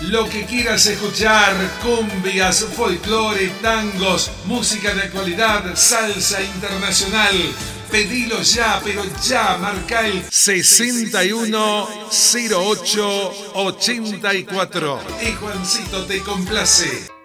Lo que quieras escuchar, cumbias, folclore, tangos, música de actualidad, salsa internacional. Pedilo ya, pero ya, marca el 610884. Y Juancito te complace.